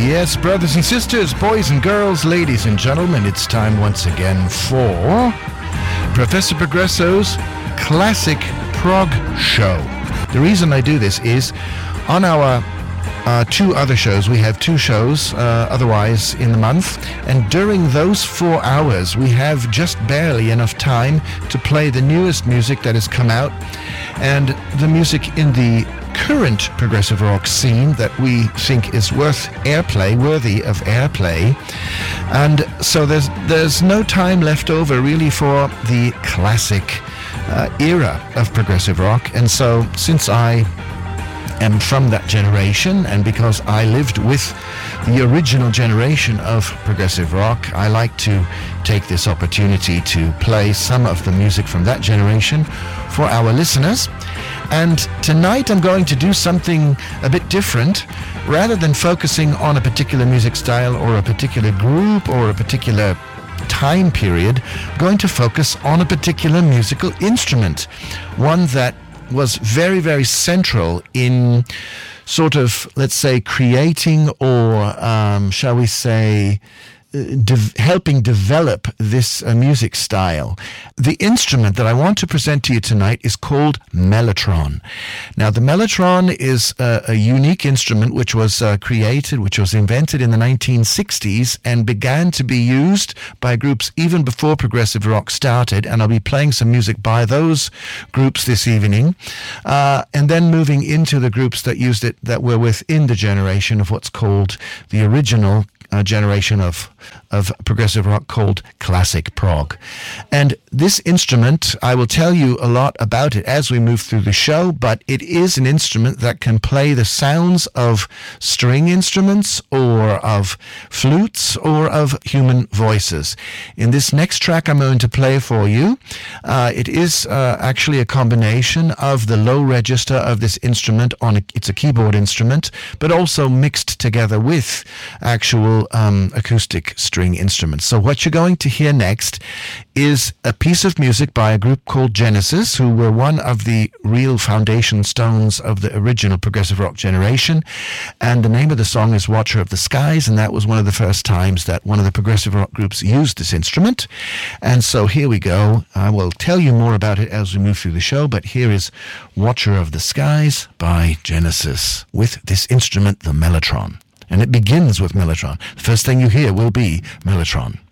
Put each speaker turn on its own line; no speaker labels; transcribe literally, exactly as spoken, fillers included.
Yes, brothers and sisters, boys and girls, ladies and gentlemen, it's time once again for Professor Progresso's Classic Prog Show. The reason I do this is on our uh, two other shows, we have two shows uh, otherwise in the month, and during those four hours we have just barely enough time to play the newest music that has come out and the music in the current progressive rock scene that we think is worth airplay, worthy of airplay. And so there's there's no time left over really for the classic uh, era of progressive rock. And so since I am from that generation, and because I lived with the original generation of progressive rock, I like to take this opportunity to play some of the music from that generation for our listeners. And tonight I'm going to do something a bit different. Rather than focusing on a particular music style or a particular group or a particular time period, I'm going to focus on a particular musical instrument, one that was very, very central in sort of, let's say, creating or, um, shall we say, De- helping develop this uh, music style. The instrument that I want to present to you tonight is called mellotron. Now, the mellotron is uh, a unique instrument which was uh, created, which was invented in the nineteen sixties and began to be used by groups even before progressive rock started, and I'll be playing some music by those groups this evening, uh, and then moving into the groups that used it that were within the generation of what's called the original Uh, generation of of progressive rock called classic prog. And this instrument, I will tell you a lot about it as we move through the show, but it is an instrument that can play the sounds of string instruments or of flutes or of human voices. In this next track I'm going to play for you, uh, it is uh, actually a combination of the low register of this instrument on a, it's a keyboard instrument, but also mixed together with actual Um, acoustic string instruments. So what you're going to hear next is a piece of music by a group called Genesis, who were one of the real foundation stones of the original progressive rock generation. And the name of the song is Watcher of the Skies, and that was one of the first times that one of the progressive rock groups used this instrument. And so here we go. I will tell you more about it as we move through the show, but here is Watcher of the Skies by Genesis with this instrument, the mellotron. And it begins with mellotron. The first thing you hear will be mellotron.